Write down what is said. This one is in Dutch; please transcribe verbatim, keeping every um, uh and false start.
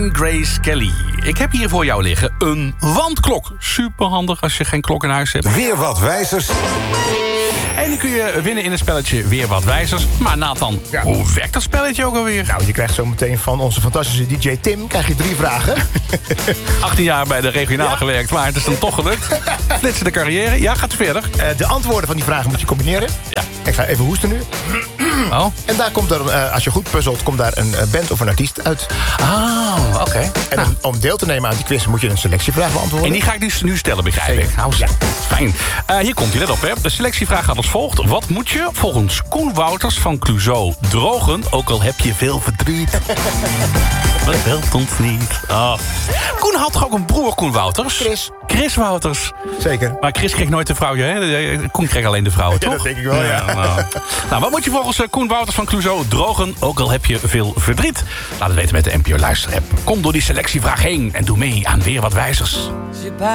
en Grace Kelly. Ik heb hier voor jou liggen een wandklok. Superhandig als je geen klok in huis hebt. Weer wat wijzers. En die kun je winnen in het spelletje Weer wat wijzers. Maar Nathan, ja. Hoe werkt dat spelletje ook alweer? Nou, je krijgt zo meteen van onze fantastische D J Tim... krijg je drie vragen. achttien jaar bij de regionale ja. gewerkt, maar het is dan toch gelukt. Flitsende carrière. Ja, gaat verder. Uh, de antwoorden van die vragen moet je combineren. Ja. Ik ga even hoesten nu. Oh. En daar komt er, uh, als je goed puzzelt, komt daar een uh, band of een artiest uit. Ah, oké. Okay. En nou. om, om deel te nemen aan die quiz moet je een selectievraag beantwoorden. En die ga ik dus nu stellen, begrijp ik. Nou, ja. Fijn. Uh, hier komt hij, let op, hè. De selectievraag gaat als volgt. Wat moet je volgens Koen Wouters van Clouseau drogen, ook al heb je veel verdriet? Dat helpt ons niet. Oh. Koen had toch ook een broer, Koen Wouters? Chris. Chris Wouters. Zeker. Maar Chris kreeg nooit een vrouwje, hè? Koen kreeg alleen de vrouwen, toch? Ja, dat denk ik wel, ja. ja nou. nou, wat moet je volgens Koen Wouters van Clouseau drogen, ook al heb je veel verdriet? Laat het weten met de N P O Luister-app. Kom door die selectievraag heen en doe mee aan Weer wat wijzers.